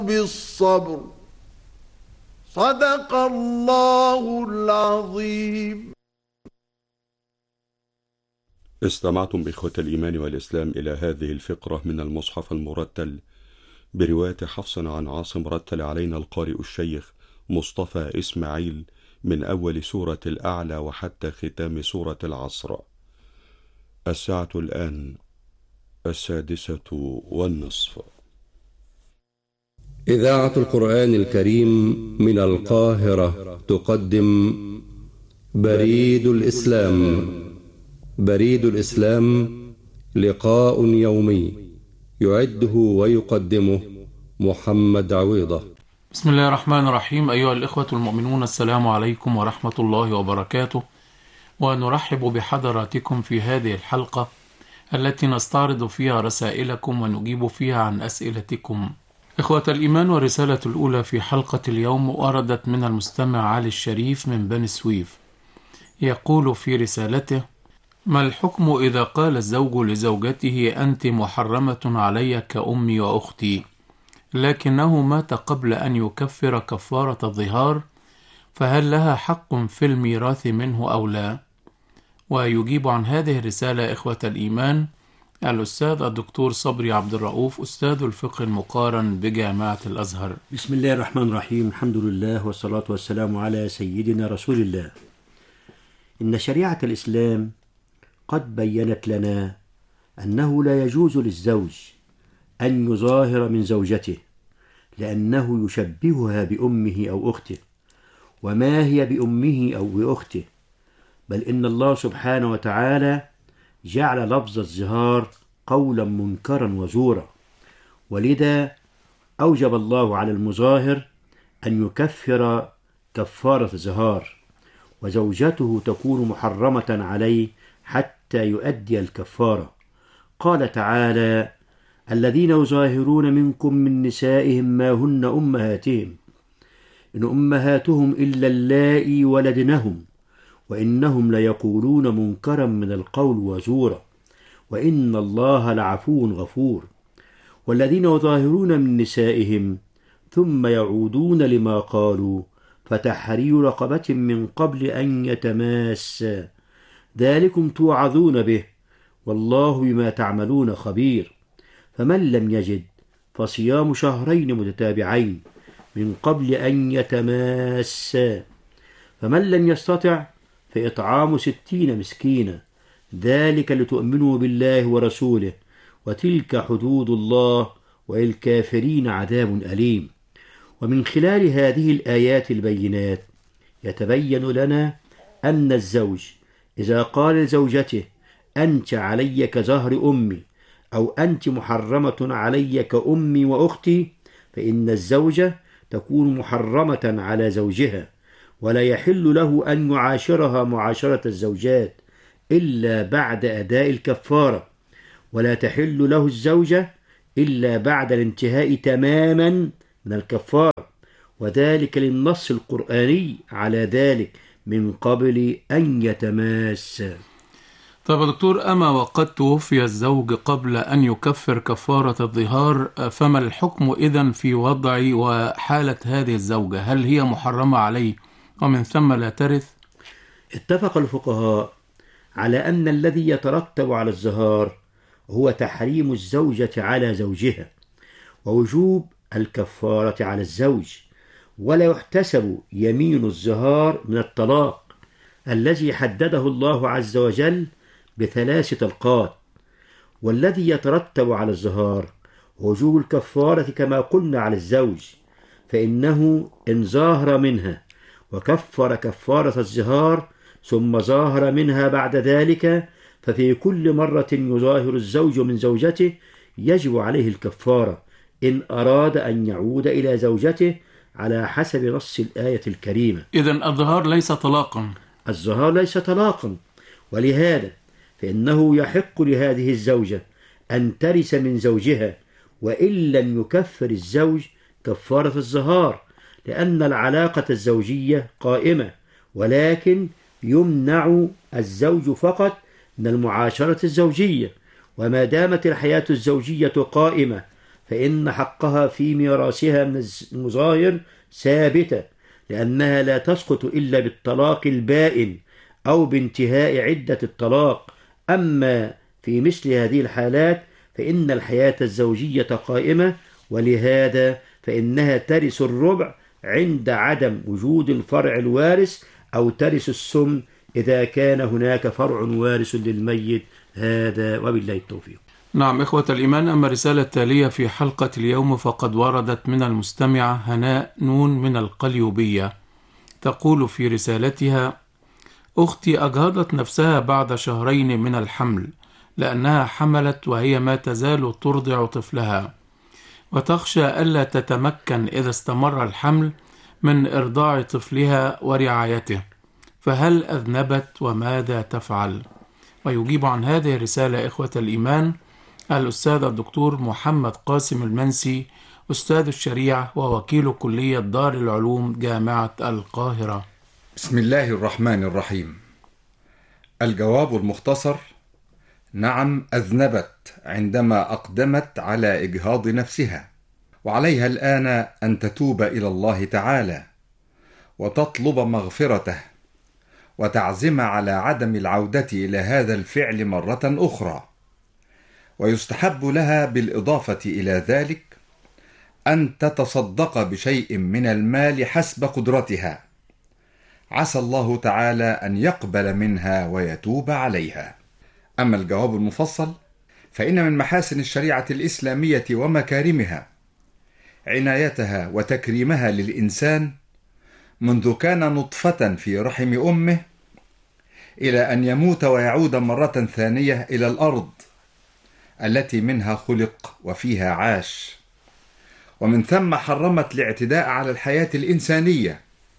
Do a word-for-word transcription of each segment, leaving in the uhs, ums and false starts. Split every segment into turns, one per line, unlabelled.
بالصبر صدق الله العظيم.
استمعتم بإخوة الإيمان والإسلام إلى هذه الفقرة من المصحف المرتل برواية حفص عن عاصم، رتل علينا القارئ الشيخ مصطفى إسماعيل من أول سورة الأعلى وحتى ختام سورة العصر. الساعة الآن السادسة والنصف.
إذاعة القرآن الكريم من القاهرة تقدم بريد الإسلام. بريد الإسلام لقاء يومي يعده ويقدمه محمد عويضة.
بسم الله الرحمن الرحيم. أيها الإخوة المؤمنون، السلام عليكم ورحمة الله وبركاته، ونرحب بحضراتكم في هذه الحلقة التي نستعرض فيها رسائلكم ونجيب فيها عن أسئلتكم. إخوة الإيمان، والرسالة الأولى في حلقة اليوم وردت من المستمع علي الشريف من بني سويف. يقول في رسالته: ما الحكم إذا قال الزوج لزوجته أنت محرمة علي كأمي وأختي، لكنه مات قبل أن يكفر كفارة الظهار، فهل لها حق في الميراث منه أو لا؟ ويجيب عن هذه الرسالة إخوة الإيمان الأستاذ الدكتور صبري عبد الرؤوف، أستاذ الفقه المقارن بجامعة الأزهر.
بسم الله الرحمن الرحيم. الحمد لله والصلاة والسلام على سيدنا رسول الله. إن شريعة الإسلام قد بيّنت لنا أنه لا يجوز للزوج أن يظاهر من زوجته، لأنه يشبهها بأمه أو أخته، وما هي بأمه أو بأخته، بل إن الله سبحانه وتعالى جعل لفظ الظهار قولا منكرا وزورا، ولذا أوجب الله على المظاهر أن يكفر كفارة الظهار، وزوجته تكون محرمة عليه حتى يؤدي الكفارة. قال تعالى: الذين يظاهرون منكم من نسائهم ما هن أمهاتهم إن أمهاتهم إلا اللائي ولدنهم وإنهم ليقولون منكرا من القول وزورا وإن الله لعفو غفور. والذين يظاهرون من نسائهم ثم يعودون لما قالوا فتحرير رقبة من قبل أن يتماسا، ذلكم توعظون به والله بما تعملون خبير. فمن لم يجد فصيام شهرين متتابعين من قبل أن يتماسا، فمن لم يستطع فإطعام ستين مسكينا، ذلك لتؤمنوا بالله ورسوله، وتلك حدود الله وللكافرين عذاب أليم. ومن خلال هذه الآيات البينات يتبين لنا أن الزوج إذا قال لزوجته أنت علي كزهر أمي أو أنت محرمة علي كأمي وأختي، فإن الزوجة تكون محرمة على زوجها، ولا يحل له أن يعاشرها معاشرة الزوجات إلا بعد أداء الكفارة، ولا تحل له الزوجة إلا بعد الانتهاء تماما من الكفارة، وذلك للنص القرآني على ذلك من قبل أن يتماس.
طيب يا دكتور، أما وقد توفي الزوج قبل أن يكفر كفارة الظهار، فما الحكم إذن في وضع وحالة هذه الزوجة؟ هل هي محرمة عليه ومن ثم لا ترث؟
اتفق الفقهاء على أن الذي يترتب على الظهار هو تحريم الزوجة على زوجها ووجوب الكفارة على الزوج، ولا يحتسب يمين الظهار من الطلاق الذي حدده الله عز وجل بثلاث طلقات. والذي يترتب على الظهار وجوب الكفارة كما قلنا على الزوج، فإنه إن ظاهر منها وكفر كفارة الظهار ثم ظاهر منها بعد ذلك، ففي كل مرة يظاهر الزوج من زوجته يجب عليه الكفارة إن أراد أن يعود إلى زوجته على حسب نص الآية الكريمة.
إذن الظهار ليس طلاقا.
الظهار ليس طلاقا، ولهذا فإنه يحق لهذه الزوجة أن ترث من زوجها وإن لم يكفر الزوج كفارة الظهار، لأن العلاقة الزوجية قائمة، ولكن يمنع الزوج فقط من المعاشرة الزوجية. وما دامت الحياة الزوجية قائمة فإن حقها في ميراثها من المظاهر ثابتة، لأنها لا تسقط إلا بالطلاق البائن أو بانتهاء عدة الطلاق. أما في مثل هذه الحالات فإن الحياة الزوجية قائمة، ولهذا فإنها ترث الربع عند عدم وجود الفرع الوارث، أو ترث السم إذا كان هناك فرع وارث للميت. هذا وبالله التوفيق.
نعم إخوة الإيمان، أما الرسالة التالية في حلقة اليوم فقد وردت من المستمعة هناء نون من القليوبية، تقول في رسالتها: أختي أجهضت نفسها بعد شهرين من الحمل لأنها حملت وهي ما تزال ترضع طفلها، وتخشى ألا تتمكن إذا استمر الحمل من إرضاع طفلها ورعايته، فهل أذنبت وماذا تفعل؟ ويجيب عن هذه الرسالة إخوة الإيمان الأستاذ الدكتور محمد قاسم المنسي، أستاذ الشريعة ووكيل كلية دار العلوم جامعة القاهرة.
بسم الله الرحمن الرحيم. الجواب المختصر: نعم، أذنبت عندما أقدمت على إجهاض نفسها، وعليها الآن أن تتوب إلى الله تعالى وتطلب مغفرته وتعزم على عدم العودة إلى هذا الفعل مرة أخرى. ويستحب لها بالإضافة إلى ذلك أن تتصدق بشيء من المال حسب قدرتها، عسى الله تعالى أن يقبل منها ويتوب عليها. أما الجواب المفصل فإن من محاسن الشريعة الإسلامية ومكارمها عنايتها وتكريمها للإنسان منذ كان نطفة في رحم أمه إلى أن يموت ويعود مرة ثانية إلى الأرض التي منها خلق وفيها عاش. ومن ثم حرمت الاعتداء على الحياة الإنسانية،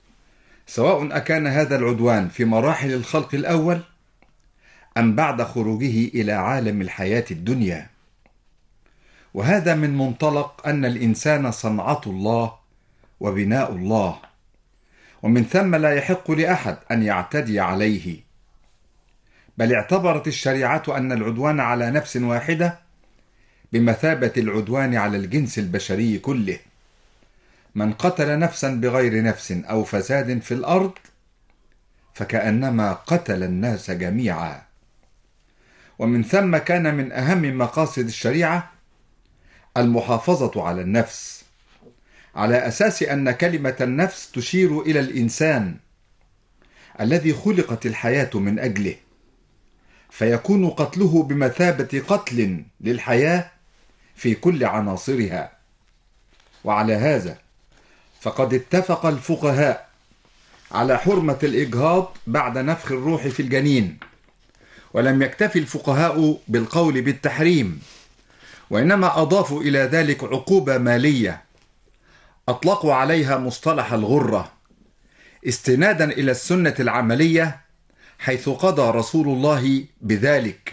سواء أكان هذا العدوان في مراحل الخلق الأول أم بعد خروجه إلى عالم الحياة الدنيا. وهذا من منطلق أن الإنسان صنعة الله وبناء الله، ومن ثم لا يحق لأحد أن يعتدي عليه، بل اعتبرت الشريعة أن العدوان على نفس واحدة بمثابة العدوان على الجنس البشري كله. من قتل نفسا بغير نفس أو فساد في الأرض فكأنما قتل الناس جميعا. ومن ثم كان من أهم مقاصد الشريعة المحافظة على النفس، على أساس أن كلمة النفس تشير إلى الإنسان الذي خلقت الحياة من أجله، فيكون قتله بمثابة قتل للحياة في كل عناصرها. وعلى هذا فقد اتفق الفقهاء على حرمة الإجهاض بعد نفخ الروح في الجنين، ولم يكتفي الفقهاء بالقول بالتحريم، وإنما أضافوا إلى ذلك عقوبة مالية أطلقوا عليها مصطلح الغرة، استنادا إلى السنة العملية، حيث قضى رسول الله بذلك.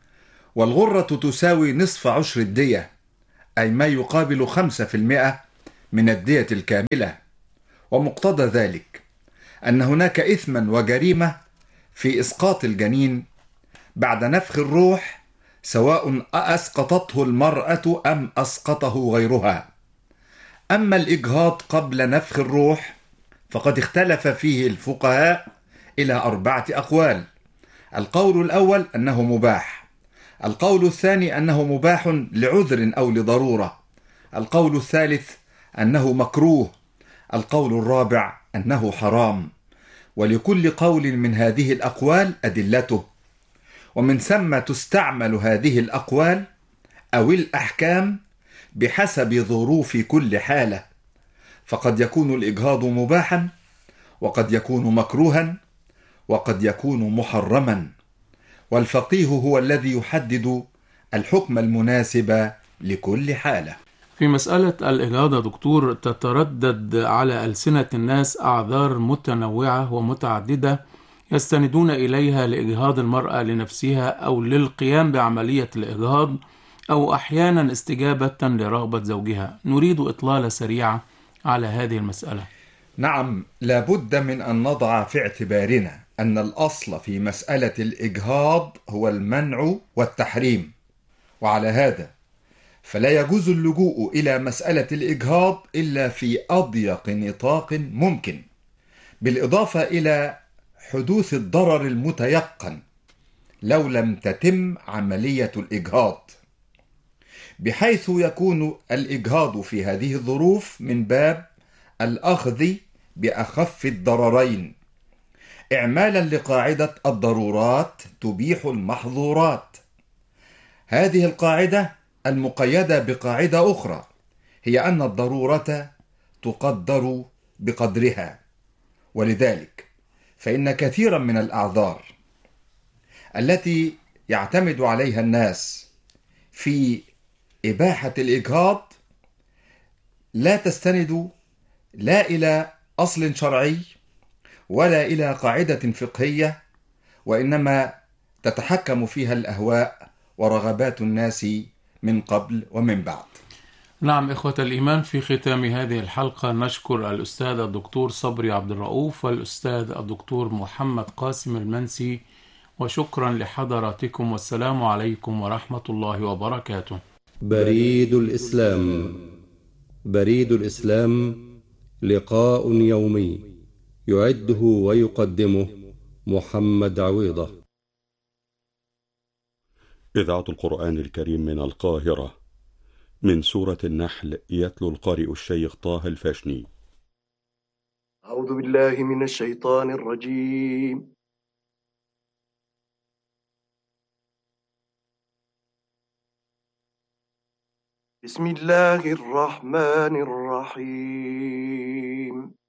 والغرة تساوي نصف عشر الدية، أي ما يقابل خمسة في المئة من الدية الكاملة. ومقتضى ذلك أن هناك إثما وجريمة في إسقاط الجنين بعد نفخ الروح، سواء أسقطته المرأة أم أسقطه غيرها. أما الإجهاض قبل نفخ الروح فقد اختلف فيه الفقهاء إلى أربعة أقوال. القول الأول أنه مباح، القول الثاني أنه مباح لعذر أو لضرورة، القول الثالث أنه مكروه، القول الرابع أنه حرام. ولكل قول من هذه الأقوال أدلته، ومن ثم تستعمل هذه الأقوال أو الأحكام بحسب ظروف كل حالة، فقد يكون الإجهاض مباحا، وقد يكون مكروها، وقد يكون محرما. والفقيه هو الذي يحدد الحكم المناسب لكل حالة.
في مسألة الإجهاض يا دكتور تتردد على ألسنة الناس أعذار متنوعة ومتعددة يستندون إليها لإجهاض المرأة لنفسها أو للقيام بعملية الإجهاض، أو أحيانا استجابة لرغبة زوجها. نريد إطلالة سريعة على هذه المسألة.
نعم، لابد من أن نضع في اعتبارنا أن الأصل في مسألة الإجهاض هو المنع والتحريم، وعلى هذا فلا يجوز اللجوء إلى مسألة الإجهاض إلا في أضيق نطاق ممكن، بالإضافة إلى حدوث الضرر المتيقن لو لم تتم عملية الإجهاض، بحيث يكون الإجهاض في هذه الظروف من باب الأخذ بأخف الضررين، إعمالا لقاعدة الضرورات تبيح المحظورات. هذه القاعدة المقيدة بقاعدة أخرى، هي أن الضرورة تقدر بقدرها، ولذلك فإن كثيرا من الأعذار التي يعتمد عليها الناس في إباحة الإجهاض لا تستند لا إلى أصل شرعي ولا إلى قاعدة فقهية، وإنما تتحكم فيها الأهواء ورغبات الناس من قبل ومن بعد.
نعم إخوة الإيمان، في ختام هذه الحلقة نشكر الأستاذ الدكتور صبري عبد الرؤوف والأستاذ الدكتور محمد قاسم المنسي، وشكرا لحضراتكم، والسلام عليكم ورحمة الله وبركاته.
بريد الإسلام. بريد الإسلام لقاء يومي يعده ويقدمه محمد عويضة.
إذاعة القرآن الكريم من القاهرة، من سورة النحل، يتلو القارئ الشيخ طه الفاشني.
أعوذ بالله من الشيطان الرجيم. بسم الله الرحمن الرحيم.